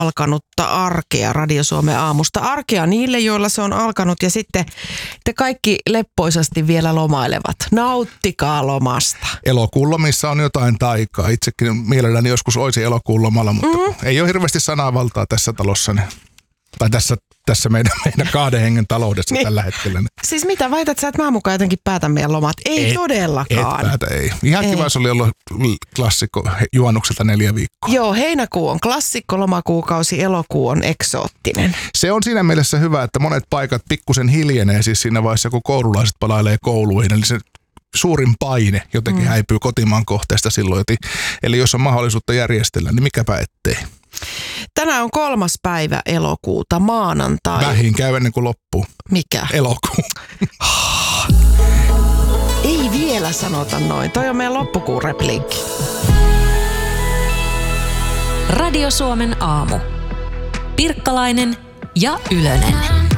alkanutta arkea Radio Suomen aamusta. Arkea niille, joilla se on alkanut ja sitten te kaikki leppoisasti vielä lomailevat. Nauttikaa lomasta. Elokuun lomissa on jotain taikaa. Itsekin mielelläni joskus olisi elokuun lomalla, mutta ei ole hirveästi sananvaltaa tässä talossa. Tai tässä meidän 2 hengen taloudessa niin. Tällä hetkellä. Siis mitä, väität sä, että mä mukaan jotenkin päätän meidän lomat? Ei todellakaan. Et päätä, ei. Ihan kiva se oli ollut klassikko juhannukselta 4 viikkoa. Joo, heinäkuu on klassikko, lomakuukausi, elokuu on eksoottinen. Se on siinä mielessä hyvä, että monet paikat pikkusen hiljenee siis siinä vaiheessa, kun koululaiset palailee kouluihin. Eli se suurin paine jotenkin häipyy kotimaan kohteesta silloin. Eli jos on mahdollisuutta järjestellä, niin mikäpä ettei. Tänään on 3. päivä elokuuta, maanantai. Vähin käy ennen kuin loppuu. Mikä? Elokuu. Ei vielä sanota noin. Toi on meidän loppukuun repliikki. Radio Suomen aamu. Pirkkalainen ja Ylönen.